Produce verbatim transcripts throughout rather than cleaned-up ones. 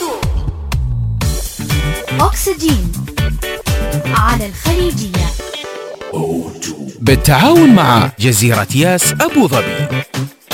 أكسجين على الخليجية بالتعاون مع جزيرة ياس أبو ظبي.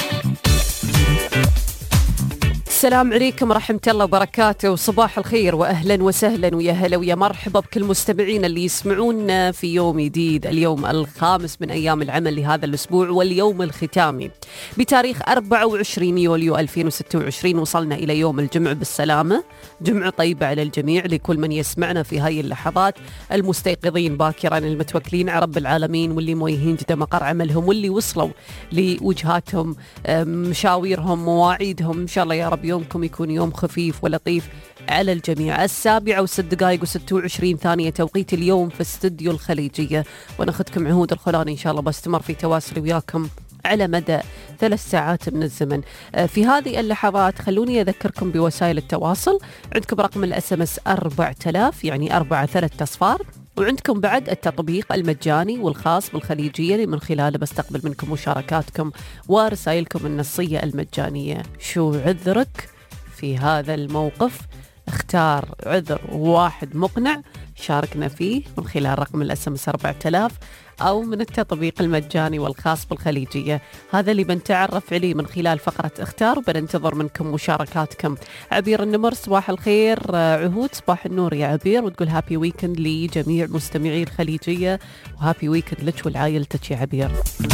السلام عليكم ورحمة الله وبركاته، وصباح الخير وأهلا وسهلا ويا هلا ويا مرحبا بكل مستمعين اللي يسمعونا في يوم جديد، اليوم الخامس من أيام العمل لهذا الأسبوع واليوم الختامي بتاريخ أربعة وعشرين يوليو ألفين وستة وعشرين. وصلنا إلى يوم الجمعة بالسلامة، جمعة طيبة على الجميع، لكل من يسمعنا في هاي اللحظات، المستيقظين باكرا، المتوكلين على رب العالمين، واللي موجهين جدا مقر عملهم، واللي وصلوا لوجهاتهم، مشاويرهم، مواعيدهم. إن شاء الله يا رب يومكم يكون يوم خفيف ولطيف على الجميع. السابعة وست دقائق وستة وعشرين ثانية توقيت اليوم في استوديو الخليجية، وناخذكم عهود الخلاني إن شاء الله بستمر في تواصل وياكم على مدى ثلاث ساعات من الزمن. في هذه اللحظات خلوني أذكركم بوسائل التواصل. عندكم رقم الاس ام اس أربعة آلاف، يعني أربعة ثلاث أصفار، وعندكم بعد التطبيق المجاني والخاص بالخليجية اللي من خلاله بستقبل منكم مشاركاتكم ورسائلكم النصية المجانية. شو عذرك في هذا الموقف؟ اختار عذر واحد مقنع شاركنا فيه من خلال رقم الاس ام اس أربعة آلاف أو من التطبيق المجاني والخاص بالخليجية. هذا اللي بنتعرف عليه من خلال فقرة اختار، وبننتظر منكم مشاركاتكم. عبير النمر، صباح الخير. عهود، صباح النور يا عبير، وتقول هابي ويكند لجميع مستمعي الخليجية، وهابي ويكند لك ولعائلتك يا عبير.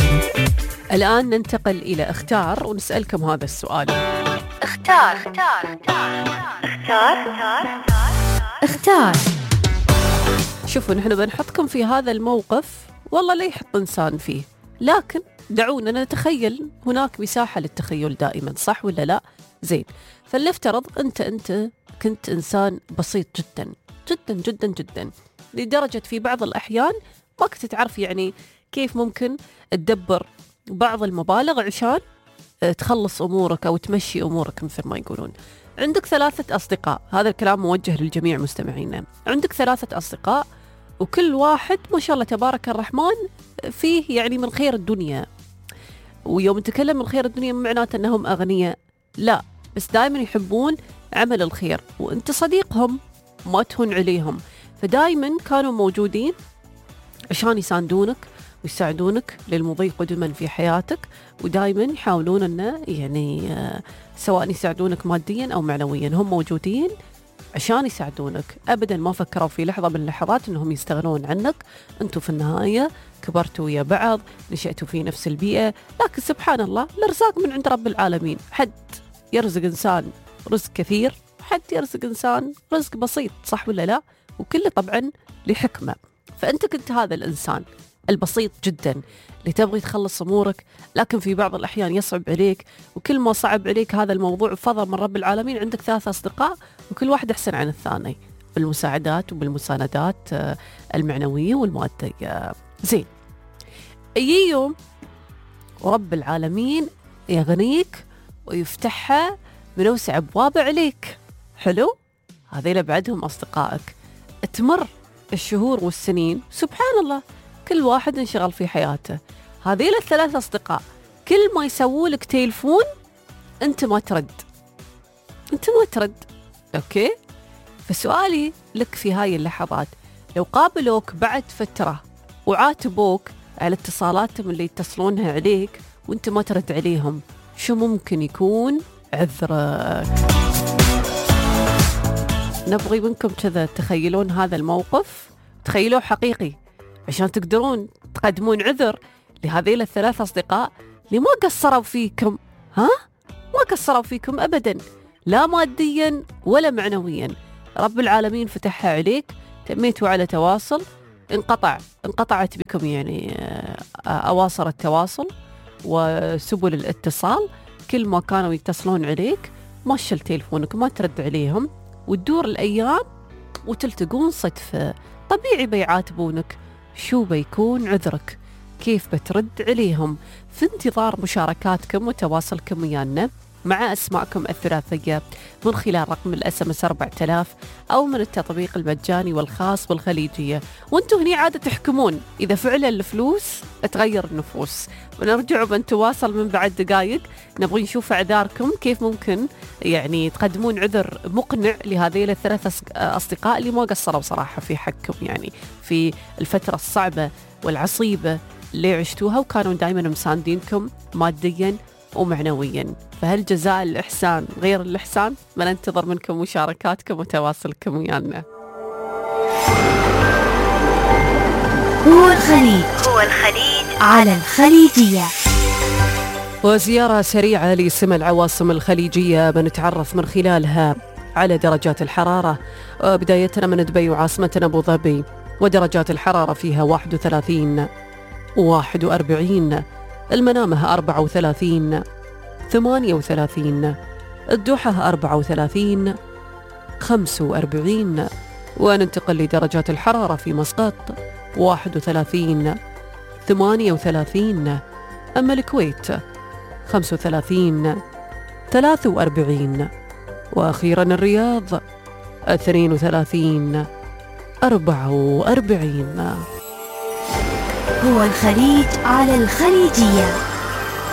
الآن ننتقل إلى اختار ونسألكم هذا السؤال. اختار اختار اختار اختار اختار. شوفوا، نحن بنحطكم في هذا الموقف، والله لا يحط إنسان فيه، لكن دعونا نتخيل، هناك مساحة للتخيل دائما، صح ولا لا؟ زين، فلنفترض أنت أنت كنت إنسان بسيط جدا جدا جدا جدا، لدرجة في بعض الأحيان ما كنت تعرف يعني كيف ممكن تدبر بعض المبالغ عشان تخلص أمورك أو تمشي أمورك مثل ما يقولون. عندك ثلاثة أصدقاء، هذا الكلام موجه للجميع مستمعينا. عندك ثلاثة أصدقاء وكل واحد ما شاء الله تبارك الرحمن فيه يعني من خير الدنيا. ويوم نتكلم من خير الدنيا معناته أنهم أغنياء، لا، بس دائما يحبون عمل الخير، وأنت صديقهم ما تهون عليهم، فدائما كانوا موجودين عشان يساندونك ويساعدونك للمضي قدما في حياتك، ودائما يحاولون أنه يعني آه سواء يساعدونك ماديا أو معنويا، هم موجودين عشان يساعدونك. أبدا ما فكروا في لحظة من اللحظات أنهم يستغنون عنك. أنتوا في النهاية كبرتوا ويا بعض، نشأتوا في نفس البيئة، لكن سبحان الله الأرزاق من عند رب العالمين، حد يرزق إنسان رزق كثير، حد يرزق إنسان رزق بسيط، صح ولا لا؟ وكله طبعا لحكمة. فأنت كنت هذا الإنسان البسيط جدا اللي تبغي تخلص أمورك، لكن في بعض الأحيان يصعب عليك، وكل ما صعب عليك هذا الموضوع بفضل من رب العالمين عندك ثلاثة أصدقاء، وكل واحد أحسن عن الثاني بالمساعدات وبالمساندات المعنوية والمادية. زين، أي يوم ورب العالمين يغنيك ويفتحها من أوسع أبواب عليك. حلو، هذين بعدهم أصدقائك. تمر الشهور والسنين، سبحان الله كل واحد انشغل في حياته. هذيل الثلاث أصدقاء كل ما يسووا لك تليفون أنت ما ترد، أنت ما ترد، أوكي؟ فسؤالي لك في هاي اللحظات، لو قابلوك بعد فترة وعاتبوك على اتصالاتهم اللي يتصلونها عليك وأنت ما ترد عليهم، شو ممكن يكون عذرك؟ نبغي منكم كذا تخيلون هذا الموقف، تخيلوه حقيقي عشان تقدرون تقدمون عذر لهذيل الثلاث أصدقاء اللي ما قصروا فيكم. ها؟ ما قصروا فيكم أبدا، لا ماديا ولا معنويا. رب العالمين فتحها عليك، تميتوا على تواصل، انقطع انقطعت بكم يعني أواصر التواصل وسبل الاتصال. كل ما كانوا يتصلون عليك ما شل تليفونك، ما ترد عليهم، وتدور الأيام وتلتقون صدفة. طبيعي بيعاتبونك، شو بيكون عذرك؟ كيف بترد عليهم؟ في انتظار مشاركاتكم وتواصلكم ويانا مع أسماءكم الثلاثية من خلال رقم الاس ام اس أربعة آلاف أو من التطبيق المجاني والخاص بالخليجية. وانتم هني عادة تحكمون إذا فعلا الفلوس تغير النفوس. ونرجع بنتواصل من بعد دقائق، نبغي نشوف أعذاركم، كيف ممكن يعني تقدمون عذر مقنع لهذه الثلاث أصدقاء اللي ما قصروا صراحة في حقكم، يعني في الفترة الصعبة والعصيبة اللي عشتوها، وكانوا دائما مساندينكم ماديا ومعنويا. فهل جزاء الإحسان غير الإحسان؟ بننتظر منكم مشاركاتكم وتواصلكم ويانا. هو الخليج هو الخليج على الخليجية. وزيارة سريعة لسمى العواصم الخليجية بنتعرف من خلالها على درجات الحرارة، بدايتنا من دبي وعاصمتنا أبو ظبي، ودرجات الحرارة فيها واحد وثلاثين واحد وأربعين، المنامة أربعة وثلاثين ثمانية وثلاثين، الدوحة أربعة وثلاثين خمسة وأربعين. وننتقل لدرجات الحرارة في مسقط واحد وثلاثين ثمانية وثلاثين، أما الكويت خمسة وثلاثين ثلاثة وأربعين، وأخيرا الرياض اثنين وثلاثين أربعة وأربعين. هو الخليج على الخليجية.